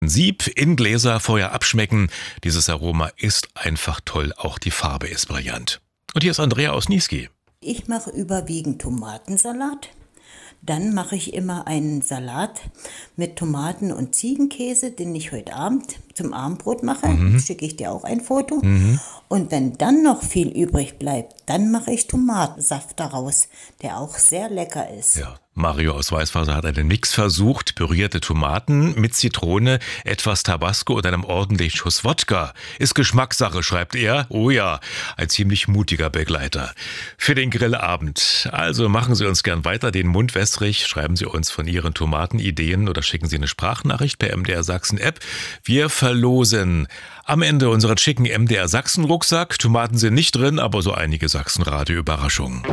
Sieb, in Gläser, vorher abschmecken. Dieses Aroma ist einfach toll, auch die Farbe ist brillant. Und hier ist Andrea aus Niesky. Ich mache überwiegend Tomatensalat. Dann mache ich immer einen Salat mit Tomaten und Ziegenkäse, den ich heute Abend zum Abendbrot mache. Schicke ich dir auch ein Foto. Und wenn dann noch viel übrig bleibt, dann mache ich Tomatensaft daraus, der auch sehr lecker ist. Ja. Mario aus Weißwasser hat einen Mix versucht, pürierte Tomaten mit Zitrone, etwas Tabasco und einem ordentlichen Schuss Wodka. Ist Geschmackssache, schreibt er. Oh ja, ein ziemlich mutiger Begleiter für den Grillabend. Also machen Sie uns gern weiter den Mund wässrig, schreiben Sie uns von Ihren Tomatenideen oder schicken Sie eine Sprachnachricht per MDR Sachsen App. Wir verlosen am Ende unseren schicken MDR Sachsen Rucksack. Tomaten sind nicht drin, aber so einige Sachsen-Radio-Überraschungen.